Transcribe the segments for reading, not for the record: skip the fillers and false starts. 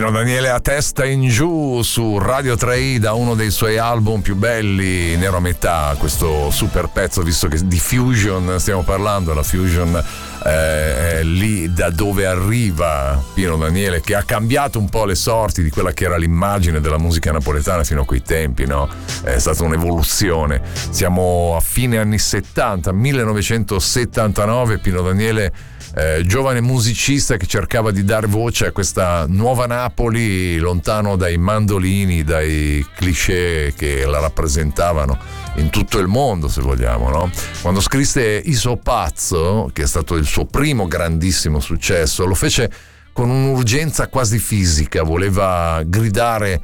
Pino Daniele a testa in giù su Radio 3 da uno dei suoi album più belli, Nero a metà, questo super pezzo, visto che di fusion stiamo parlando. La fusion è lì da dove arriva Pino Daniele, che ha cambiato un po' le sorti di quella che era l'immagine della musica napoletana fino a quei tempi, no? È stata un'evoluzione. Siamo a fine anni 70, 1979. Pino Daniele, giovane musicista che cercava di dare voce a questa nuova Napoli, lontano dai mandolini, dai cliché che la rappresentavano in tutto il mondo, se vogliamo, no? Quando scrisse I So Pazzo, che è stato il suo primo grandissimo successo, lo fece con un'urgenza quasi fisica. Voleva gridare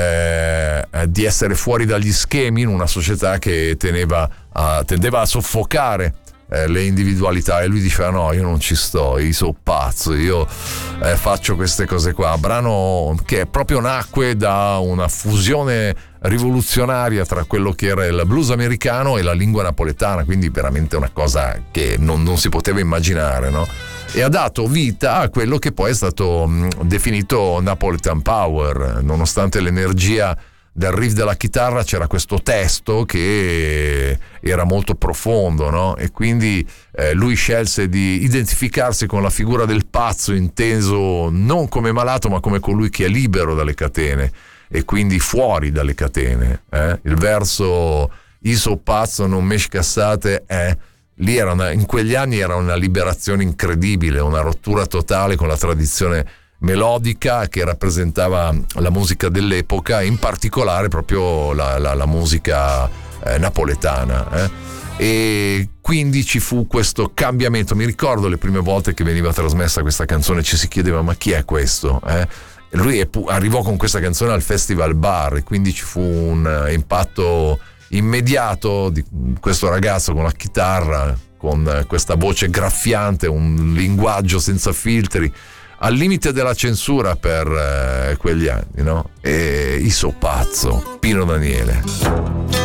di essere fuori dagli schemi in una società che tendeva a soffocare le individualità, e lui diceva: no, io non ci sto, io sono pazzo, io faccio queste cose qua. Brano che proprio nacque da una fusione rivoluzionaria tra quello che era il blues americano e la lingua napoletana, quindi veramente una cosa che non si poteva immaginare, no? E ha dato vita a quello che poi è stato definito Napolitan Power. Nonostante l'energia del riff della chitarra, c'era questo testo che era molto profondo, no? E quindi lui scelse di identificarsi con la figura del pazzo, inteso non come malato ma come colui che è libero dalle catene e quindi fuori dalle catene. Il verso "I so pazzo, non me scassate" lì in quegli anni era una liberazione incredibile, una rottura totale con la tradizione melodica che rappresentava la musica dell'epoca, in particolare proprio la musica napoletana. E quindi ci fu questo cambiamento. Mi ricordo le prime volte che veniva trasmessa questa canzone, ci si chiedeva: ma chi è questo? E lui arrivò con questa canzone al Festival Bar, e quindi ci fu un impatto immediato di questo ragazzo con la chitarra, con questa voce graffiante, un linguaggio senza filtri, al limite della censura per quegli anni, no? E I so pazzo, Pino Daniele.